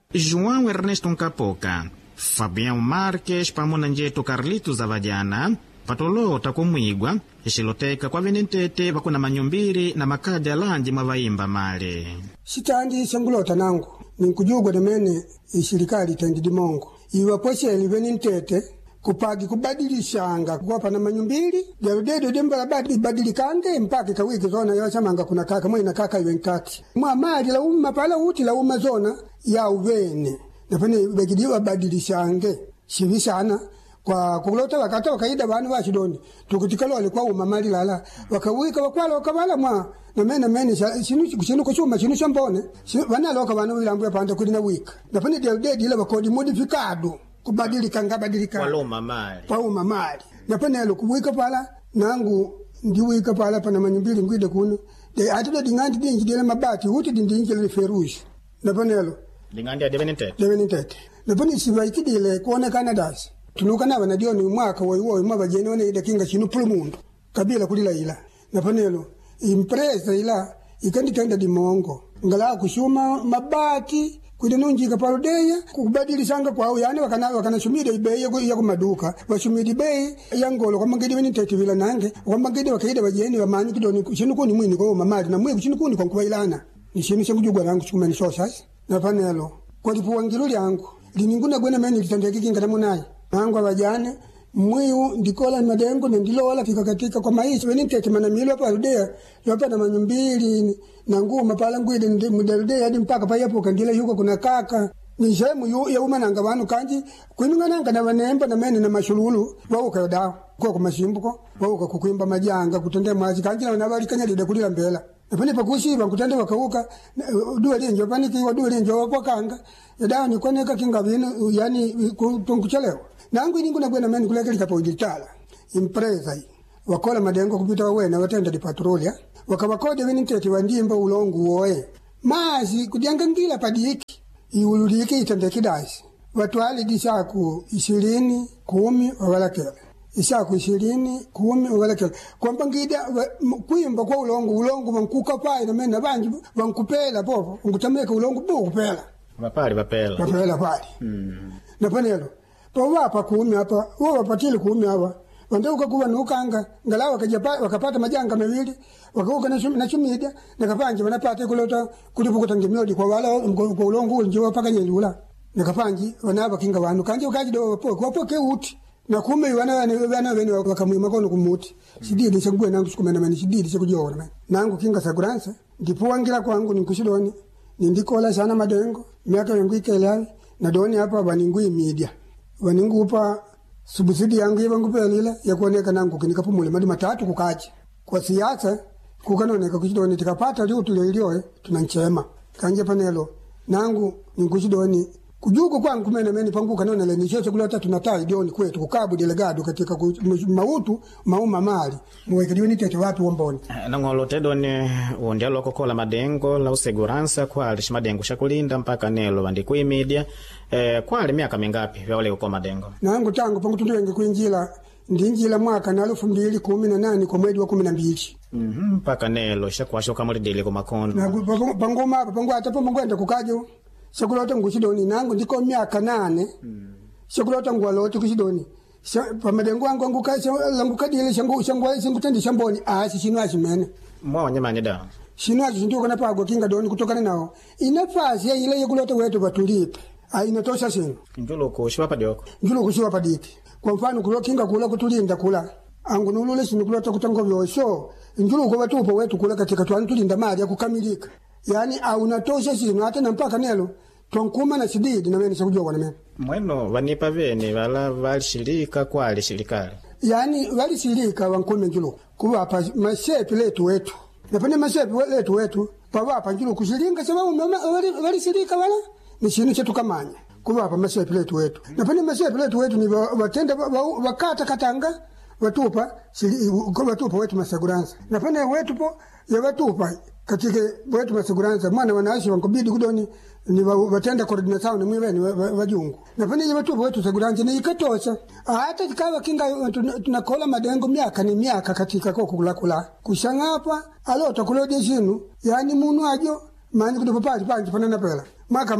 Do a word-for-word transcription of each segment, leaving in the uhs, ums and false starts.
João Ernesto Nkapoka, Fabião Marques pamona njeto Carlitos Avadiana patolota kumwigwa ishiloteka kwa venentete bakuna manyumbiri na makaja lanji mavaimba male. Sitandi sangulota nangu ninkujugwa demene ishirikali tendidi mongo iwaposhe ili venentete kupagi kubadilishanga kuwapa na manyumbiri dedo dembala badi badilikange mpaka kawiki zona yasamanga kuna kaka mwe na kaka iwe nkati mwa mali la umma pala uti la umma zona ya uvene napane begidiwa badilishange shibishana kwa kulota wakata wakaida bana bashidoni tukutikalo alikuwa umamali lala wakawika wakwala wakabala mwa na mena mena shinu shinu ko chuma shinu shambone bana loka bana wilambu panda kulina wika napane de de ile bakodi modificado kubadilika ngabadilika kwa umamali kwa umamali napane lo kuwika pala nangu ndiwika pala pana manyumbili ngwide kuno de atide dingandi dingi dele mabati uti dindingi le ferushi napane lo dingandi ya devenentete devenentete napane sibaikidile kuona Canada's tunukana banadio ni mwaka woiwo mabajene one ida kinga chinu pulumundu kabila kulila ila napanelo impresa ila ikanditenda di mongo ngala kushuma mabati kudenunjika parodeya kubadilishanga kwao yani wakana wakana shumida bei ya kumaduka washumidi bei ya ngolo kwa mangedi venentete vila nange kwa mangedi wakaida bajene bamanyi kidoni chinu kuni mwini kwa mamali na mwe chinu kuni kwa kubailana ni chinu changujugwa rangu chikumani sosa napanelo kwa lipuwangiruli yangu lininguna gwena meni litandeki kinga namunayi nangu abajane mwiu ndikola madengo ndilola fika katika kwa maisha venentete manamilo hapa rudea yopa na manyumbili na nguma pala ngwide mudarudea hadi mpaka payapo kandila yuko kuna kaka ni shemu yu ya uma nanga banu kanji kuiminga nanga na vanemba na meni na mashululu wao kayodao kwa kumashimbuko wao kukuimba majanga kutendea mwazi kanji na nabali kanyalida kulila mbela napane pakushiba kutende wakauka duwa lenjo paniki wa duwa lenjo kwa kanga yadawa ni koneka kinga vino yani tunkuchelewa nangu ningu na gwena meni kuleka likapo ilitala impreza hii wakola madengo kupita wawena watenda di patrolia wakawakode venentete wandimba ulongu woe mazi kudianga ngila padiki iululike itendeki dasi watu hali disaku ishirini kumi wawalakele isaku ishirini kumi wawalakele kwa mpangida kuimba kwa ulongu ulongu wankuka pai na mena banji wankupela popo ungutameka ulongu bu kupela wapali wapela wapela pali mm. na panelo pawapa kumi hapa wao patili kumi hapa wandeuka kuwa nukanga ngalawa kajapa wakapata majanga mawili wakauka na na chumida nakapanje wanapata kulota kulipuka ngemiodi kwa wala kwa ulongo nje paka nyelula nakapanji wanaba kinga wanu kanje ukaji do po kwa poke uti na kumbe wana wana wene wakamwima kono kumuti sididi changwe nangu sikumena mani sididi chakujora mani nangu kinga saguransa ndipo wangira kwangu ninkushidoni nindikola sana madengo miaka yangu ikelawi na doni hapa baningui media waningupa subsidi yangu yebangupelile ya kuoneka nangu kinikapumule madi matatu kukaji kwa siasa kukanoneka kuchidoni tikapata leo tulelioe tunanchema kanje panelo nangu ninkuchidoni kujuko kwangu kumena meni pangu kanona le nishoche kulota tunatai dioni kwetu kukabu delegado katika mautu mauma mali mwekediwe nitete watu womboni nangolote doni ondialo kokola madengo la useguransa kwa alishi madengo shakulinda mpaka nelo bandikui media eh kwa miaka mingapi vya wale uko madengo nangu tangu pangu tunduenge kuinjila ndinjila mwaka na elfu mbili kumi na nane kwa mwezi wa kumi na mbili mhm mpaka nelo shakwasho kama lidele kwa makondo na pangu mapa pangu atapo mwenda kukajo shakulota nguchidoni nangu ndiko miaka nane mm. shakulota ngwaloto kuchidoni pamadengo wangu wangu kasha langu kadile shangu shangwa singu tendi shamboni asi shinwa chimene mwa nyamani da shinwa chindio kana pago kinga doni kutokana nao inafasi ya ile yekulota wetu batulipe ainatosha sino njulo kushwa padioko njulo kushwa padiki kwa mfano kulo kinga kula kutulinda kula angu nulule sino kulota kutango vyosho njulo kwa watu wetu kula katika twani tulinda mali ya kukamilika yani au natosha sino hata na mpaka nelo tonkuma na sididi na mimi sikujua na mimi mweno wanipa vene wala walishirika kwa alishirikali yani walishirika wankume njulo kuwa hapa mashepi letu wetu napende mashepi letu wetu baba hapa njulo kushiringa sababu walishirika wala ni shini chetu kamanya kuwa hapa mashepi letu wetu napende mashepi letu wetu ni watenda wakata katanga watupa watupa wetu masaguranza napende wetu po ya watupa katika wetu masaguranza mwana wanaishi wankubidi kudoni ni watenda coordination ni mwe ni wajungu napende watu wetu seguranza ni ikatosha hata kikawa kinga tunakola madengo miaka ni miaka katika kwa kula kula kushangapa alota kulode shinu yani munu ajo mani kudopa pali pali panana pela makamana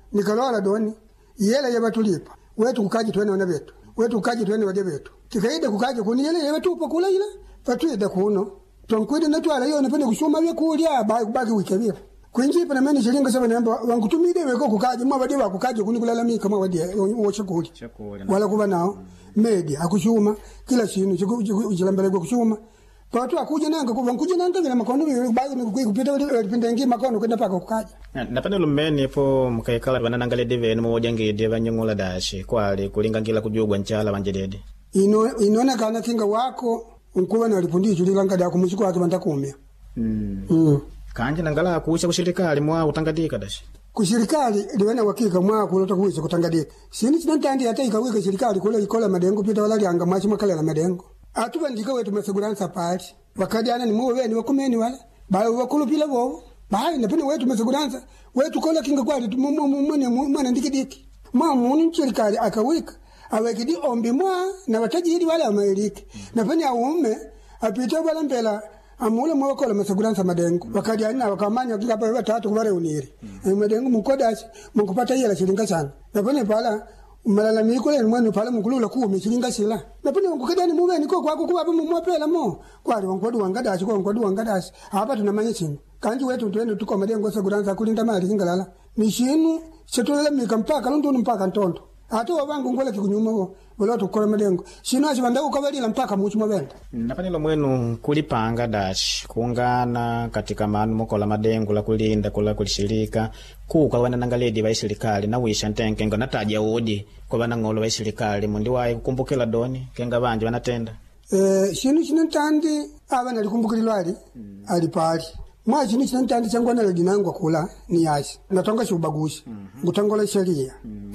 nikalola doni yele yabatulipa wetu kukaji twene wana betu wetu kukaji twene waje betu tikaida kukaji kuni yele yabatupa kula ila patuida kuno tonkwide natwala yo nepende kushuma bye kulya ba kubaki wikebira kwinji pana meni shilinga saba namba wangutumide weko kukaji mwa bade wa kukaji kuni kulalamika kama wadi wo chakuli wala kuba nao media akushuma kila shinu chilambele kwa kushuma patu akuja nanga kuba kuja nanga vile makono baadhi ni kupita wale ngi makono kwenda paka kukaji na pana lumeni po mkaikala bananangale deve no mojange deva nyongola dashi kwali kulingangila kujugwa nchala banjedede ino inona kana kinga wako unkuwa na lipundi chulilanga da kumuchiko wake bantakumia mm mm kanje nangala kuucha kushirikali mwa utangadika dashi kushirikali liwena wakika mwa kulota kuucha kutangadika sini chinantandi hata ikawika shirikali kula ikola madengo pita wala lianga machi makala na madengo atuba ndika wetu maseguranza pati wakadiana ni muwe ni wakumeni wala bae wakulupila bo bae napene wetu maseguranza wetu kola kinga kwali mwana mwana ndikidiki mwa munu shirikali akawika awekidi ombi mwa na watajiri wala amaeliki napene aume apita wala mbela amule mwakola maseguranza madengo wakadiana wakamanya kila pa watatu kubare uniri mm. madengo mukodashi mukupata yela shilinga sana napene pala malalamiko le mwana pala mukulula ku mishilinga sila napene ngukadani muwe niko kwako kuba mumwapela mo kwali wankwadu wangadashi kwa wankwadu wangadashi hapa tunamanya chini kanji wetu twende tuko madengo seguranza kulinda mali kingalala mishinu chetolele mikampaka lundu mpaka ntondo ato wabangu ngola kikunyuma ho wala tukora madengo shino ashibanda ukabalila mpaka muchi mabenda napanilo mwenu kulipanga dash kuungana katika manu mokola madengo la kulinda kula kulishirika kuka wana nangaledi wa serikali na wisha ntenke ngo nataja odi kwa bana ngolo wa serikali mundi wae kukumbukela doni kenga banje wanatenda eh shino chinantandi abana likumbukilwali mm. alipali mwa chini chinantandi changwa na ledinangwa kula ni yashi natonga shubagushi mm -hmm. ngutangola sheria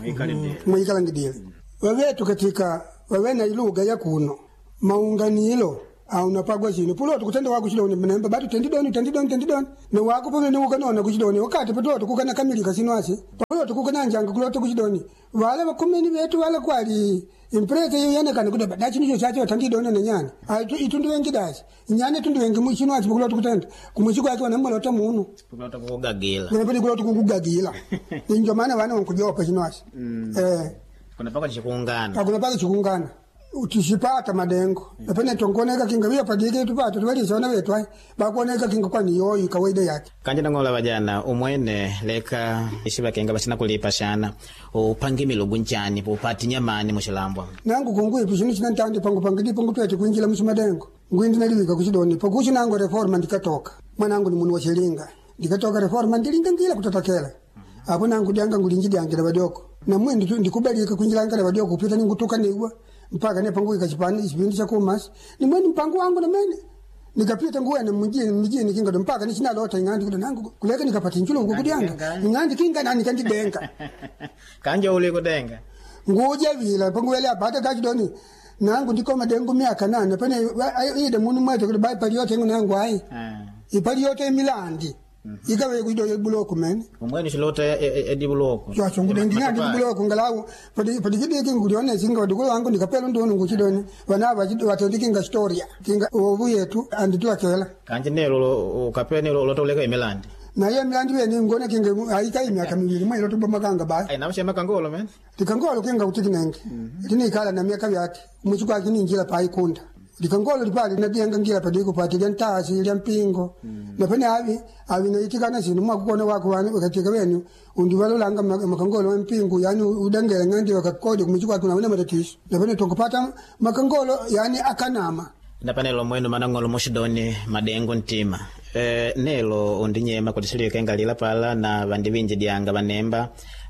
mwikala ngidile mm. wawetu katika wawena iluga ya kuno maunganilo au napagwa chini pulo tukutenda wako chilo nemba batu tendidoni tendidoni tendidoni na wako pole ni ukanona kuchidoni wakati pato tukukana kamili kasinwasi pulo tukukana njanga kulo tukuchidoni wale bakomeni betu wale kwali impreza yo yana kana kuda dachi nicho chacho tandidoni na nyane aitu itundu wengi dachi nyane tundu wengi muchinwasi pulo tukutenda kumuchiko yake wanamba lota munu pulo tukugagila na pele kulo tukugagila injo maana wana wankujopa chinwasi mm. eh kuna paka chikungana kuna paka chikungana utishipata madengo mm. napene tongoneka kinga bia padike tupata tubali sona wetu ai bakoneka kinga kwani yoyi kawaida yake kanje nangola bajana umwene leka ishiba kenga basina kulipa shana upange milogo nchani popati nyamani mushilambwa nangu kungwe pishini china ntande pangu pangidi pangu twete kuinjila mushimadengo ngwindi nalibika kuchidoni pakuchi nango reforma ndikatoka mwanangu ni munu wa shilinga ndikatoka reforma ndilinga ngila kutatakela hapo nangu dianga ngulinjidi angela badoko na mwendi ndikubalika kuinjila angela badoko kupita ningutuka niwa mpaka ne pangu ikachipani isibindi cha kumas ni mwendi mpango wangu na mene nikapita nguwe na mjini mjini kinga mpaka ni china lota ngandi kuda nangu kuleka nikapata nchulo ngukudianga ngandi kinga nani kandi denga kanje ule kudenga ngoja vila pangu wele apata kachidoni nangu ndiko madengo miaka nane pene ide munu mwete kuda bai pali yote nangu ai ipali yote milandi Mm-hmm. ikawe kuido buloko men umwani shilota ya di buloko ya chungu ndinga di buloko ngalawo padi padi kidi kingulione singa duko wangu nikapelo ndono nguchidoni wana bajidu watendiki nga story kinga obu yetu anditu akela kanje nelo ukapene lo lotoleka emelandi na ye milandi we ngone kinga aika imiaka mibili mwe lotuba makanga ba ai namshe makangolo men tikangolo kinga utikinenge tini kala na miaka yake muchukwa kini njira pa ikunda dikangolo lipali na dianga ngira padiko patili ntasi ile mpingo mm. na pene abi abi na itikana sinu mwa kuona wako wani wakatika wenu undi walolanga makangolo mpingo yani udangela ngandi wakakodi kumichukwa kuna wena matatizo na pene tongopata makangolo yani akanama na panelo mwenu manangolo moshidoni madengo ntima eh nelo ondinyema kutisili kengalila pala na bandi binje dianga banemba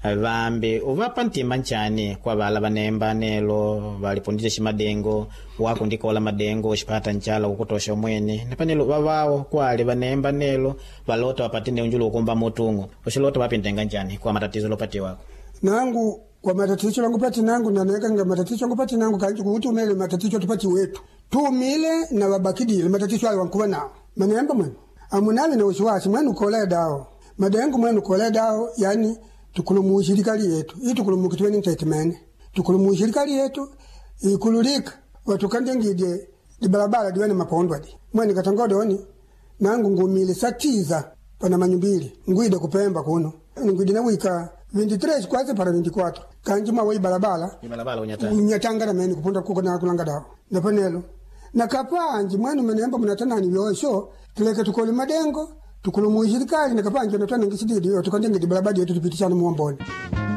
vambe uvapa ntima nchani kwa bala banemba nelo balipondije shimadengo wako ndikola madengo shipata nchala ukutosha mwene napanelo babao kwale banemba nelo balota wapatine unjulo ukumba mutungu ushilota wapindenga nchani kwa matatizo lopati wako nangu kwa matatizo langu pati nangu na naweka nga matatizo langu pati nangu kanji kuutumele matatizo tupati wetu tumile na wabakidile matatizo hayo wankuwa nao manemba mwenu amunali na usiwasi mwenu kola dao madengo mwenu kola dao yani tukulumu shirikali yetu hii tukulumu kitweni ntaitmene tukulumu shirikali yetu ikululika watukande ngide di barabara diwane mapondwadi mwene katangode nangu ngumile satiza pana manyumbili nguide kupemba kuno nguide na wika veintitrés kwase para veintiquatro kanjima wai balabala balabala unyatanga unyatanga meni kupunda kuko na kulanga dawo na panelo na kapanji mwanu menemba mnatana ni yosho tuleke tukoli madengo tukulu muishirikali na kapanji na twana ngisididi yo tukandenge di balabadi yetu tupitishana muomboni.